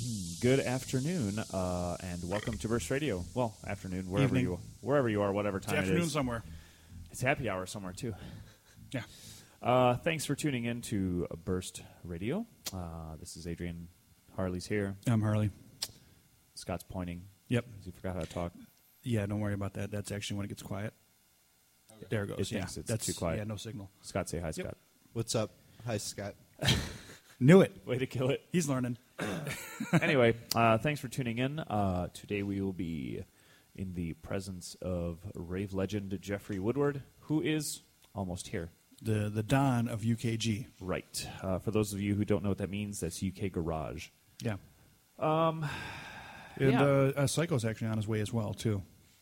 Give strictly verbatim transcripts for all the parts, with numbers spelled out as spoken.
Good afternoon, uh, and welcome to Burst Radio. Well, afternoon, wherever Evening. you wherever you are, whatever It's time it afternoon is. somewhere. It's happy hour somewhere too. Yeah. Uh, thanks for tuning in to Burst Radio. Uh, this is Adrian. Harley's here. I'm Harley. Scott's pointing. Yep. Because he forgot how to talk. Yeah, don't worry about that. That's actually when it gets quiet. There it goes. It yeah, thinks it's that's too quiet. Yeah, no signal. Scott, say hi, Scott. What's up? Hi, Scott. Knew it. Way to kill it. He's learning. Anyway, uh, thanks for tuning in. Uh, today we will be in the presence of rave legend Jeffrey Woodward, who is almost here. The the Don of U K G. Right. Uh, for those of you who don't know what that means, that's U K Garage. Yeah. Um, And yeah. uh, uh, Psycho's actually on his way as well too.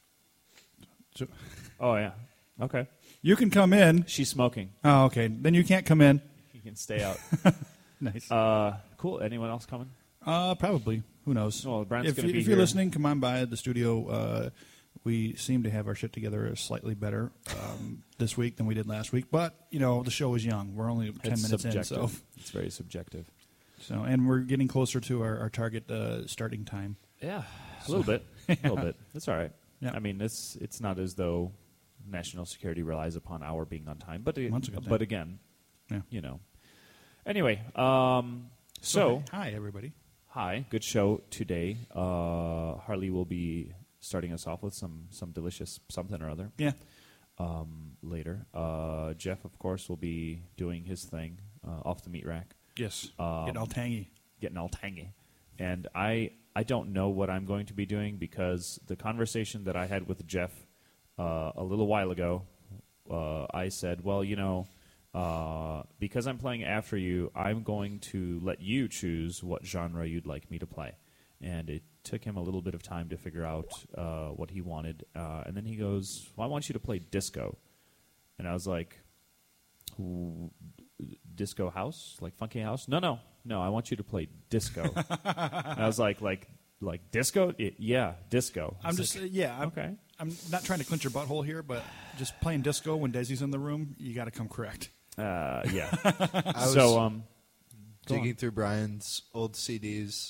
So Oh, yeah. Okay. you can come in. She's smoking. Oh, okay. Then you can't come in. You can stay out. Nice. uh, cool. Anyone else coming? Uh, probably. Who knows? Well, Brent's if gonna you, be if you're here. listening, come on by the studio. Uh, we seem to have our shit together slightly better um, this week than we did last week. But you know, the show is young. We're only ten It's minutes subjective. in, so It's very subjective. so and we're getting closer to our, our target uh, starting time. Yeah, a little bit. A little bit. That's all right. Yeah. I mean, it's it's not as though national security relies upon our being on time, but it, That's a good thing. but again, Yeah. you know. Anyway, um, so hi everybody. hi, good show today. Uh, Harley will be starting us off with some some delicious something or other Yeah. um, later. Uh, Jeff, of course, will be doing his thing uh, off the meat rack, Yes. Um, Getting all tangy. getting all tangy. And I I don't know what I'm going to be doing because the conversation that I had with Jeff uh, a little while ago, uh, I said, well, you know, uh, because I'm playing after you, I'm going to let you choose what genre you'd like me to play. And it took him a little bit of time to figure out uh, what he wanted. Uh, and then he goes, well, I want you to play disco. And I was like, "Ooh, disco house, like funky house? No, no, no. I want you to play disco." And I was like, like, like disco? It, yeah, disco. I I'm was just like, uh, yeah. I'm, okay. I'm not trying to clinch your butthole here, but just playing disco when Desi's in the room, you got to come correct. Uh, yeah. I was so, um, go digging on. through Brian's old C Ds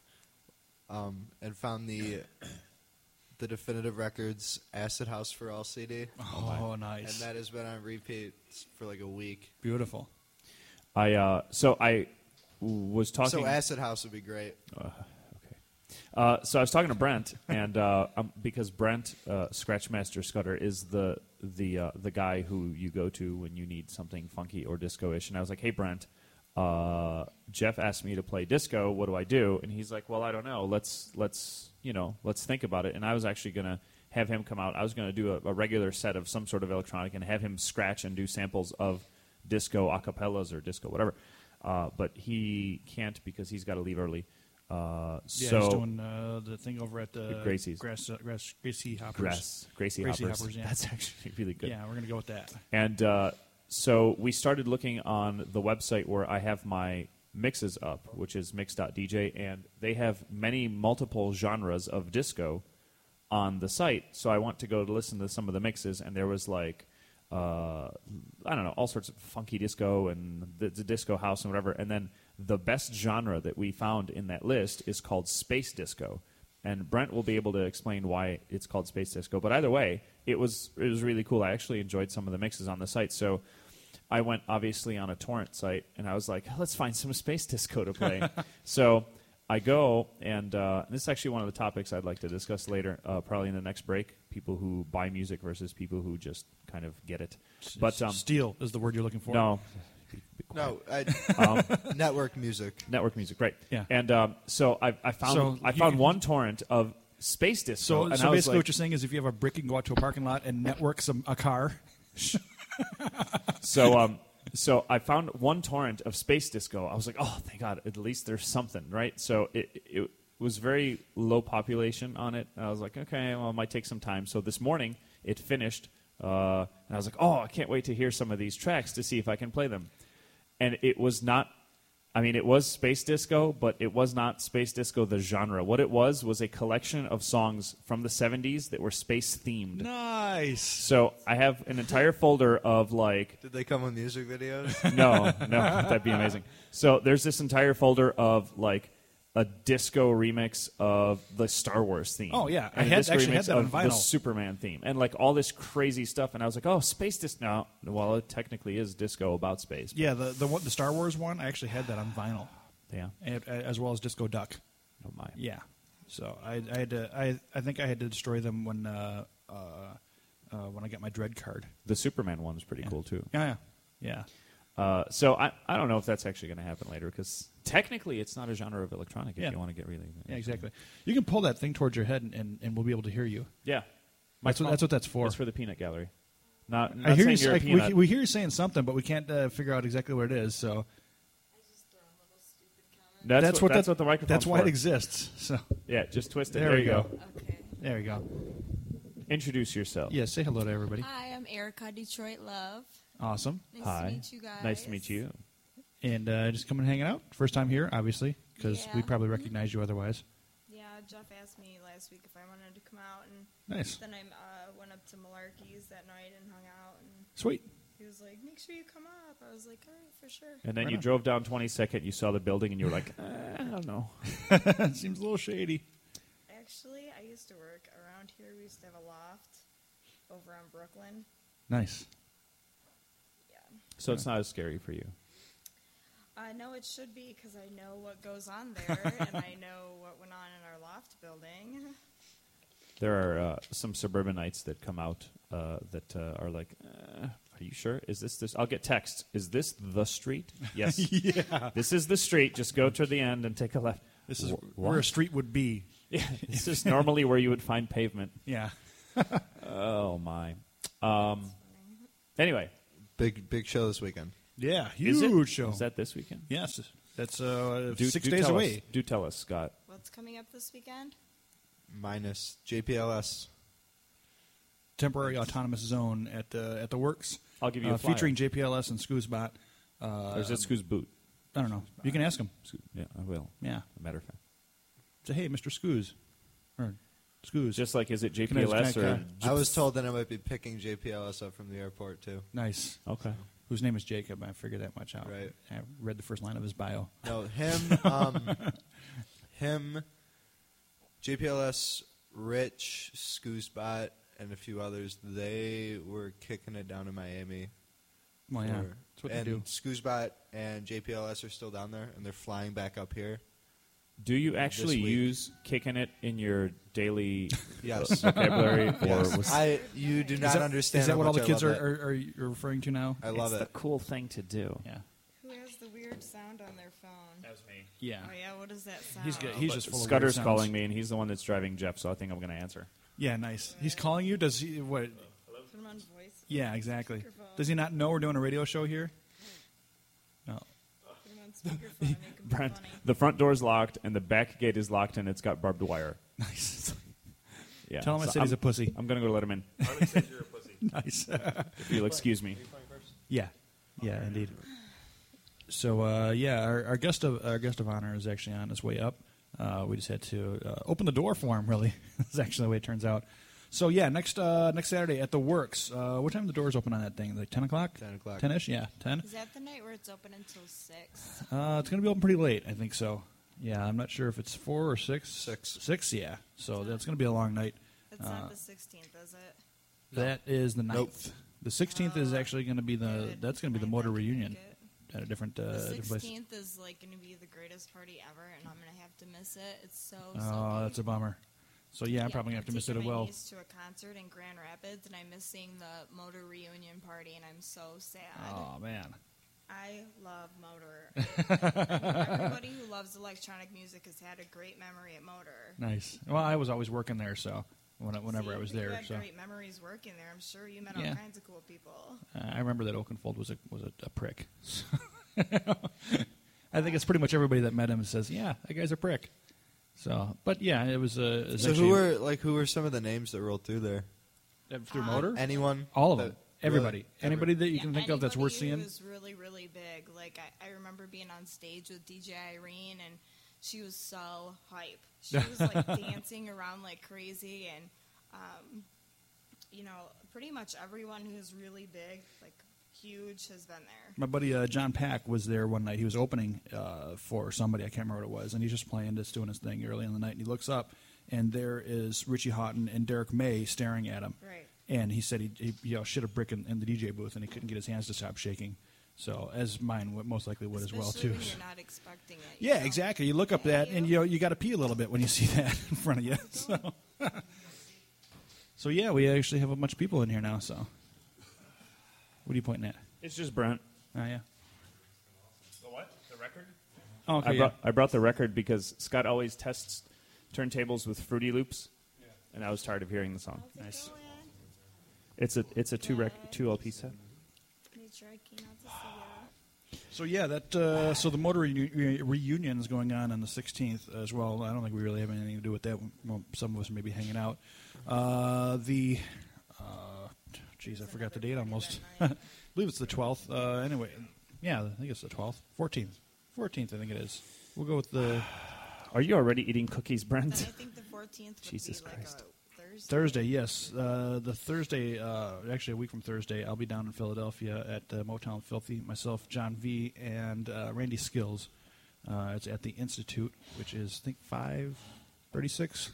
um, and found the the Definitive Records Acid House for All C D. Oh, And nice. that has been on repeat for like a week. Beautiful. I uh, so I was talking. So Acid House would be great. Okay. Uh, so I was talking to Brent, and uh, um, because Brent uh, Scratchmaster Scudder is the the uh, the guy who you go to when you need something funky or disco-ish, and I was like, "Hey, Brent, uh, Jeff asked me to play disco. What do I do?" And he's like, "Well, I don't know. Let's let's you know let's think about it." And I was actually gonna have him come out. I was gonna do a, a regular set of some sort of electronic and have him scratch and do samples of disco acapellas or disco whatever. Uh, but he can't because he's got to leave early. Uh, Yeah, so he's doing uh, the thing over at the Gracie's. Grass, uh, Grass, Gracie Hoppers. Grass, Gracie, Gracie Hoppers. Hoppers, yeah. That's actually really good. Yeah, we're gonna go with that. And uh, so we started looking on the website where I have my mixes up, which is mix dot d j, and they have many multiple genres of disco on the site. So I went to go to listen to some of the mixes, and there was like, uh, I don't know, all sorts of funky disco and the, the disco house and whatever. And then the best genre that we found in that list is called space disco. And Brent will be able to explain why it's called space disco. But either way, it was it was really cool. I actually enjoyed some of the mixes on the site. So I went obviously on a torrent site, and I was like, let's find some space disco to play. So I go, and uh, this is actually one of the topics I'd like to discuss later, uh, probably in the next break. People who buy music versus people who just kind of get it. But um, Steal is the word you're looking for. no. No, I, Um, network music. network music, right? Yeah. And um, so I, I found So I you- found one torrent of space disco. So, and so I was basically, like, what you're saying is, if you have a brick, you can go out to a parking lot and network some a car. so um, so I found one torrent of space disco. I was like, oh, thank God, at least there's something, right? So it it was very low population on it. I was like, okay, well, it might take some time. So this morning it finished, uh, and I was like, oh, I can't wait to hear some of these tracks to see if I can play them. And it was not, I mean, it was space disco, but it was not space disco the genre. What it was was a collection of songs from the seventies that were space themed. Nice. So I have an entire folder of like, Did they come with music videos? no, no, that'd be amazing. So there's this entire folder of like a disco remix of the Star Wars theme. Oh, yeah. I And a had- disco actually remix had that on of the vinyl. Superman theme, and like all this crazy stuff. And I was like, oh, space disco. No, well, it technically is disco about space. but- Yeah, the the one, the Star Wars one, I actually had that on vinyl, yeah. and, as well as Disco Duck. Oh my. Yeah, so I, I had to. I I think I had to destroy them when uh, uh, uh, when I got my Dread card. The Superman one was pretty Yeah. cool too. Yeah, yeah, Uh, so I, I don't know if that's actually going to happen later because technically it's not a genre of electronic. If Yeah. you want to get really yeah, exactly. You can pull that thing towards your head, and, and, and we'll be able to hear you. yeah. That's what, that's what that's for. It's for the peanut gallery. Not, not I hear saying you. you're a Like, peanut. we, we hear you saying something, but we can't uh, figure out exactly what it is. So I just throw a little stupid comment. that's, that's what, what that's that- what the microphone's that's why for. it exists. So Yeah, just twist it. There There, we you go. go. Okay. there you go. Introduce yourself. Yeah, say hello to everybody. Hi, I'm Erica Detroit Love. Awesome. Nice Hi. to meet you guys. Nice to meet you. And uh, just coming and hanging out. First time here, obviously, because we Yeah. probably recognize you otherwise. Yeah, Jeff asked me last week if I wanted to come out, and Nice. then I uh, went up to Malarkey's that night and hung out, and Sweet. he was like, "Make sure you come up." I was like, "All right, for sure." And then Right you on. drove down twenty-second, you saw the building, and you were like, eh, I don't know. Seems a little shady. Actually, I used to work around here. We used to have a loft over on Brooklyn. Nice. Yeah. So it's not as scary for you. I know it should be because I know what goes on there, and I know what went on in our loft building. There are uh, some suburbanites that come out uh, that uh, are like, uh, are you sure? Is this this? I'll get text. Is this the street? Yes. Yeah. This is the street. Just go to the end and take a left. This is Wh- where what? a street would be. Yeah, this is normally where you would find pavement. Yeah. Oh, my. Um, anyway. Big big show this weekend. Yeah. Is it? Huge show. Is that this weekend? Yes. That's uh, Do- six do days tell away. us. Do tell us, Scott. What's coming up this weekend? Minus J P L S. Temporary autonomous zone at uh, at the works. I'll give you uh, a flyer. featuring J P L S and Scoosbot. Uh, Or is it Scoo's boot? I don't know. You can ask him. Scoo- Yeah, I will. Yeah. As a matter of fact. Say, hey, Mister Scoos. Or Scoos. Just like, is it J Can I P just- L S can I- or... can I was told that I might be picking J P L S up from the airport too. Nice. Okay. Whose name is Jacob. I figured that much out. Right. I read the first line of his bio. No, him, um, him, J P L S, Rich, Scoosbot, and a few others. They were kicking it down in Miami. Well, yeah. for- That's what and they do. Scoosbot and J P L S are still down there, and they're flying back up here. Do you actually week. use kicking it in your daily Yes. vocabulary? Or Yes. was I you do not is that, understand. Is that how what all much the I kids love are, that. are, are you referring to now? I love it's it. the cool thing to do. Yeah. Who has the weird sound on their phone? That was me. Yeah. Oh yeah, what does that sound? He's good. He's just full Scudder's of weird calling sounds. me, and he's the one that's driving Jeff, so I think I'm going to answer. Yeah, nice. He's calling you. Does he? What? Put him on voice. Yeah, exactly. Speakerphone. Does he not know we're doing a radio show here? No. Put him on speakerphone. Make him Brent, funny. the front door's locked, and the back gate is locked, and it's got barbed wire. Nice. Yeah. Tell him I so said he's I'm- a pussy. I'm going to go let him in, Nice. if you'll excuse me. Yeah. Yeah, indeed. So uh, yeah, our, our guest of our guest of honor is actually on his way up. Uh, we just had to uh, open the door for him. Really, that's actually the way it turns out. So yeah, next uh, next Saturday at the Works. Uh, what time the doors open on that thing? Like ten o'clock. Ten o'clock. Ten ish. Yeah, ten. Is that the night where it's open until six? Uh, it's gonna be open pretty late. I think so. Yeah, I'm not sure if it's four or six. Six. Six. Yeah. So that's gonna be a long night. It's Uh, not the sixteenth, is it? That is the ninth. Nope. The sixteenth is Oh, actually going to be the. Good. That's going to be the Ninth, motor I can reunion make it. at a different, uh, The different place. sixteenth is like going to be the greatest party ever, and I'm going to have to miss it. It's so. Oh, so that's a bummer. So yeah, I'm probably gonna have to miss it taking as my well. niece to a concert in Grand Rapids, and I'm missing the motor reunion party, and I'm so sad. Oh man. I love Motor. Everybody who loves electronic music has had a great memory at Motor. Nice. Well, I was always working there, so when, whenever See, I was you there, had so great memories working there. I'm sure you met Yeah. all kinds of cool people. uh, I remember that Oakenfold was a was a, a prick. I think it's pretty much everybody that met him says, "Yeah, that guy's a prick." So, but yeah, it was. Uh, it was So actually, who were like who were some of the names that rolled through there? uh, through Uh, Motor? Anyone? All of that- them. Everybody. really? Anybody that you Yeah, can think of that's worth anybody seeing. who was really, really big. Like I, I remember being on stage with D J Irene, and she was so hype. She was like dancing around like crazy, and um, you know, pretty much everyone who's really big, like huge has been there. My buddy uh, John Pack was there one night. He was opening uh, for somebody. I can't remember what it was. And he's just playing, just doing his thing early in the night. And he looks up, and there is Richie Houghton and Derek May staring at him. Right. And he said he, he you know, shit a brick in, in the D J booth, and he couldn't get his hands to stop shaking. So, as mine would, most likely would Especially as well, too. when you're not expecting it. you Yeah, know? exactly. You look up that, and you know, you got to pee a little bit when you see that in front of you. So, so yeah, we actually have a bunch of people in here now. So, what are you pointing at? It's just Brent. Oh yeah. The what? The record? Oh, okay. I yeah. brought I brought the record because Scott always tests turntables with Fruity Loops, and I was tired of hearing the song. How's it Nice. going? It's a it's a two rec two L P set. Made sure I came out to see ya. So yeah, that uh, so the motor reu- re- reunion is going on on the sixteenth as well. I don't think we really have anything to do with that. Well, some of us may be hanging out. Uh, the uh, geez, I forgot the date almost. I believe it's the twelfth. Uh, anyway, yeah, I think it's the twelfth, fourteenth, fourteenth. I think it is. We'll go with the Are you already eating cookies, Then I Brent? think the fourteenth would Jesus be like Christ. a Thursday. Thursday. Yes, uh, the Thursday. Uh, actually, a week from Thursday, I'll be down in Philadelphia at uh, Motown Filthy. Myself, John V, and uh, Randy Skills. Uh, it's at the Institute, which is I think five thirty-six,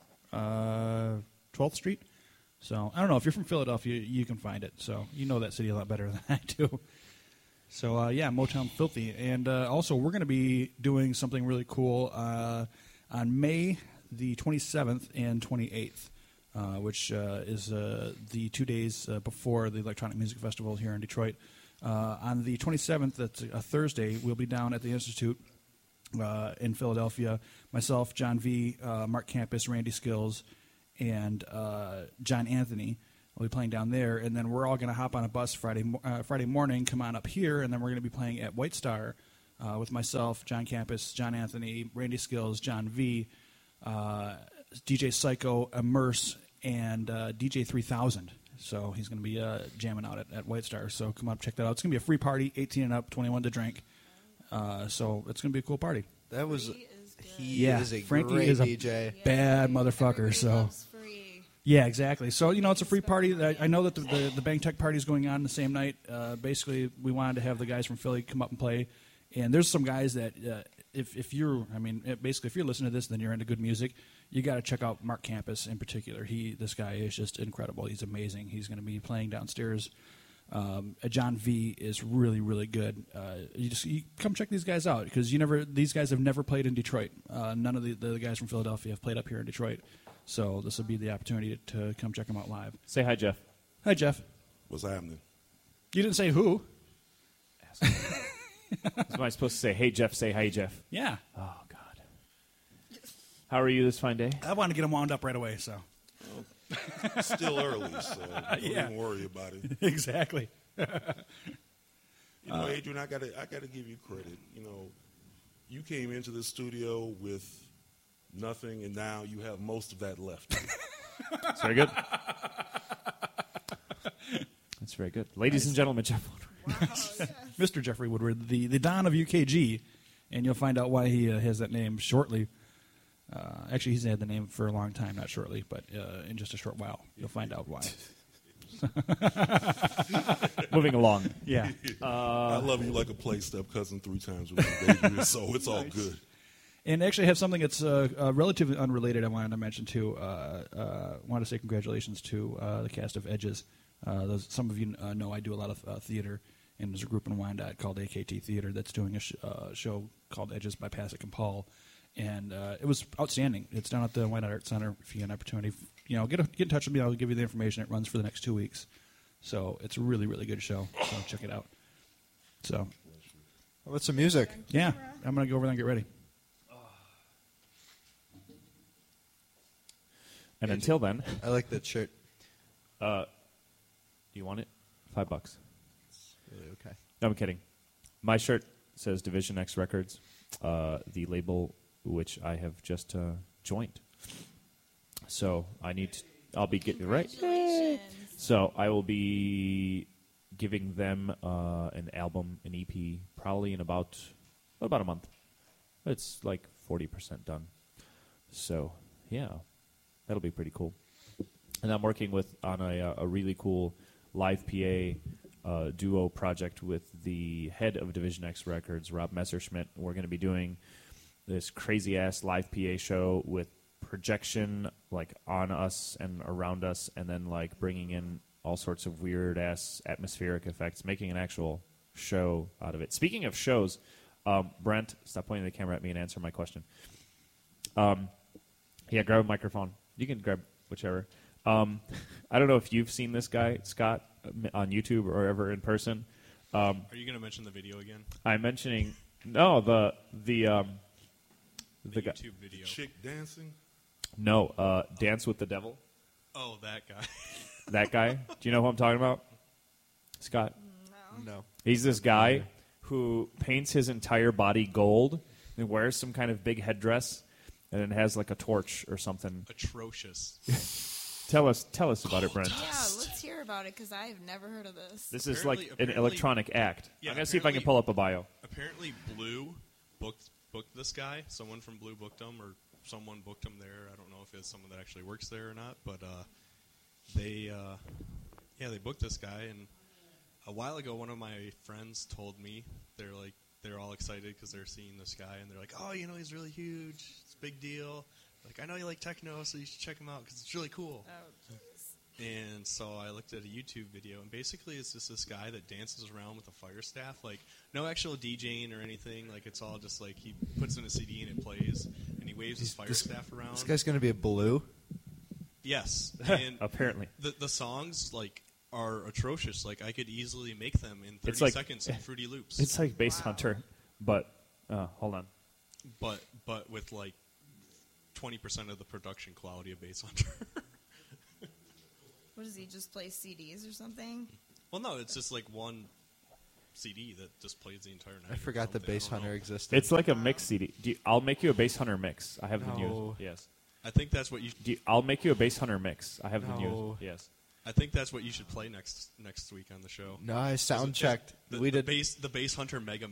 uh, twelfth Street. So I don't know if you're from Philadelphia, you can find it. So you know that city a lot better than I do. So uh, yeah, Motown Filthy, and uh, also we're going to be doing something really cool uh, on May the twenty-seventh and twenty-eighth, uh, which uh, is uh, the two days uh, before the Electronic Music Festival here in Detroit. Uh, on the twenty-seventh, that's a Thursday, we'll be down at the Institute uh, in Philadelphia. Myself, John V, uh, Mark Campus, Randy Skills, and uh, John Anthony. We'll be playing down there, and then we're all going to hop on a bus Friday mo- uh, Friday morning, come on up here, and then we're going to be playing at White Star uh, with myself, John Campus, John Anthony, Randy Skills, John V, uh, D J Psycho, Immerse, and uh, D J three thousand. So he's going to be uh, jamming out at, at White Star. So come up, check that out. It's going to be a free party, eighteen and up, twenty-one to drink. Uh, so it's going to be a cool party. That was Free is good. he Yeah, is a Frankie great is a- D J. Yeah, bad motherfucker, everybody so- loves free. Yeah, exactly. So, you know, it's a free party. I I know that the, the, the Bang Tech party is going on the same night. Uh, basically, we wanted to have the guys from Philly come up and play. And there's some guys that, uh, if, if you're, I mean, it- basically, if you're listening to this, then you're into good music. You got to check out Mark Campus in particular. He, this guy is just incredible. He's amazing. He's going to be playing downstairs. Um, uh, John V is really, really good. Uh, you just you come check these guys out because you never, these guys have never played in Detroit. Uh, none of the, the guys from Philadelphia have played up here in Detroit. So this will be the opportunity to, to come check them out live. Say hi, Jeff. Hi, Jeff. What's happening? You didn't say who. Am I supposed to say, hey, Jeff, say hi, Jeff? Yeah. Oh, God. How are you this fine day? I want to get them wound up right away, so. It's still early, so don't Yeah. even worry about it. Exactly. You know, Adrian, I gotta I gotta give you credit. You know, you came into the studio with nothing, and now you have most of that left. That's very good. That's very good. Ladies and gentlemen, Jeff Woodward. Wow, yes. Mister Jeffrey Woodward, the, the Don of U K G, and you'll find out why he uh, has that name shortly. Uh, actually, he's had the name for a long time, not shortly, but uh, in just a short while. You'll find out why. Moving along. Yeah. I love you like a play step cousin three times with me, Adrian, so it's all good. And actually, I have something that's uh, uh, relatively unrelated. I wanted to mention too. Uh, uh, wanted to say congratulations to uh, the cast of Edges. Uh, those, some of you uh, know I do a lot of uh, theater, and there's a group in Wyandotte called A K T Theater that's doing a sh- uh, show called Edges by Pasek and Paul, and uh, it was outstanding. It's down at the Wyandotte Arts Center. If you get an opportunity, you know, get a, get in touch with me. I'll give you the information. It runs for the next two weeks, so it's a really really good show. So check it out. So What's the music? yeah, I'm gonna go over there and get ready. And until then, I like that shirt. uh, do you want it? Five bucks. Really okay. No, I'm kidding. My shirt says Division X Records, uh, the label which I have just uh, joined. So I need to, I'll be getting right. Congratulations. So I will be giving them uh, an album, an E P, probably in about about a month. It's like forty percent done. So yeah, that'll be pretty cool. And I'm working with on a, uh, a really cool live P A a duo project with the head of Division X Records, Rob Messerschmidt. We're going to be doing this crazy-ass live P A show with projection like on us and around us, and then like bringing in all sorts of weird-ass atmospheric effects, making an actual show out of it. Speaking of shows, um, Brent, stop pointing the camera at me and answer my question. Um, yeah, grab a microphone. You can grab whichever. Um, I don't know if you've seen this guy, Scott, on YouTube or ever in person. Um, Are you going to mention the video again? I'm mentioning no the the um, The, the guy. YouTube video. Chick dancing. No, uh, Dance with the Devil. Oh, that guy. That guy. Do you know who I'm talking about, Scott? No. No. He's this guy who paints his entire body gold and wears some kind of big headdress, and then has like a torch or something. Atrocious. Tell us, tell us about it, Brent. Yeah, let's hear about it because I've never heard of this. This is Apparently- like an apparently- electronic act. Yeah, I'm gonna see if I can apparently- pull up a bio. Apparently, Blue booked booked this guy. Someone from Blue booked him, or someone booked him there. I don't know if it's someone that actually works there or not, but uh, they, uh, yeah, they booked this guy. And a while ago, one of my friends told me they're like they're all excited because they're seeing this guy, and they're like, "Oh, you know, he's really huge. It's a big deal. Like, I know you like techno, so you should check him out because it's really cool." Oh, jeez. And so I looked at a YouTube video, and basically it's just this guy that dances around with a fire staff. Like, no actual DJing or anything. Like, it's all just like he puts in a C D and it plays, and he waves his fire this- staff around. This guy's going to be a blue. Yes. And Apparently, the, the songs, like, are atrocious. Like, I could easily make them in thirty It's like- seconds in Fruity Loops. it's like Bass Wow. Hunter, but uh, hold on. but, but with, like, twenty percent of the production quality of Bass Hunter. What does he just play C Ds or something? Well, no, it's just, like, one C D that just plays the entire night. I or forgot the something. I Bass don't know. Hunter existed. It's like a mix C D. Do you, I'll make you a Bass Hunter mix. I have the No. news. Yes. I think that's what you. Do you, I'll make you a Bass Hunter mix. I have the No. news. Yes. I think that's what you should play next next week on the show. no, I sound Is it- checked. The, we the did. Bass the Bass Hunter Mega